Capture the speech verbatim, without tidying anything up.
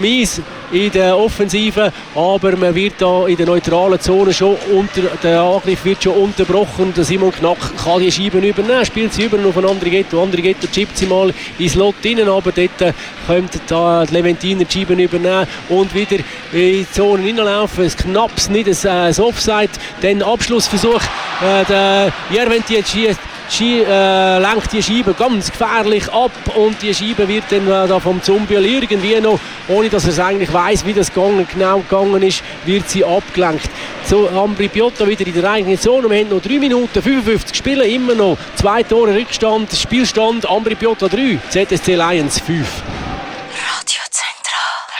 mies in der Offensive, aber man wird da in der neutralen Zone schon unter, der Angriff wird schon unterbrochen. Der Simon Knack kann die Scheiben übernehmen, spielt sie über auf ein Andrighetto. Andrighetto chippt sie mal ins Lot rein, aber dort kommt da die Leventiner die Scheiben übernehmen und wieder in die Zone hineinlaufen. Es knappt nicht, ein Offside, dann Abschlussversuch. Äh, der Jerventiet schießt Ski, äh, lenkt die Scheibe ganz gefährlich ab und die Scheibe wird dann äh, da vom Zumbiel irgendwie noch, ohne dass er es eigentlich weiss, wie das gegangen, genau gegangen ist, wird sie abgelenkt. So, Ambri Piotta wieder in der eigenen Zone. Wir haben noch drei Minuten fünfundfünfzig Spiele, immer noch zwei Tore Rückstand, Spielstand Ambri Piotta drei, Z S C Lions fünf.